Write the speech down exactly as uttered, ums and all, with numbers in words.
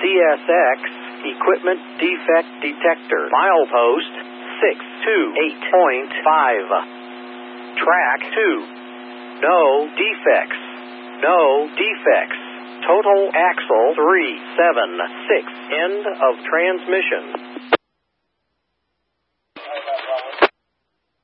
C S X, equipment defect detector. Milepost six two eight point five. Track two. No defects. No defects. Total axle three seven six. End of transmission.